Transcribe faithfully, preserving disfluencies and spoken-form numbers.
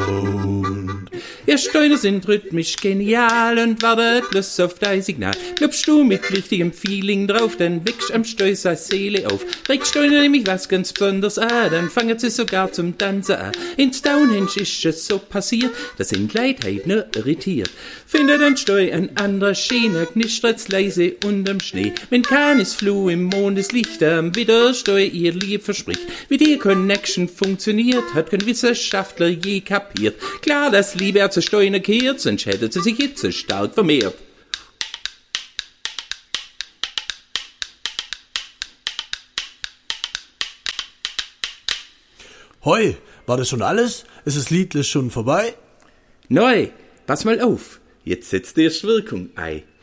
Sound. Ihr Steine sind rhythmisch genial und wartet bloß auf dein Signal. Glaubst du mit richtigem Feeling drauf, dann wächst am Steu seine Seele auf. Regt Steine nämlich was ganz Besonderes an, dann fangen sie sogar zum Tanzen an. In Stonehenge ist es so passiert, dass ihn Leid heut nur irritiert. Findet ein Steu an anderer Schiene, knistert's leise unterm Schnee. Wenn keines Floh im Mondeslicht am Widersteu ihr Lieb verspricht. Wie die Connection funktioniert, hat kein Wissenschaftler je kapiert. Klar, dass Liebe er zu Steine kehrt, sonst hätte sie sich jetzt so stark vermehrt. Hoi, war das schon alles? Ist das Liedle schon vorbei? Neu, pass mal auf, jetzt setzt erst Wirkung ein.